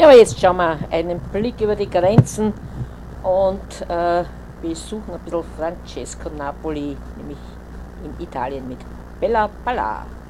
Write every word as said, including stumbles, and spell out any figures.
Ja, aber jetzt schauen wir einen Blick über die Grenzen und äh, besuchen ein bisschen Francesco Napoli, nämlich in Italien mit Bella Balla.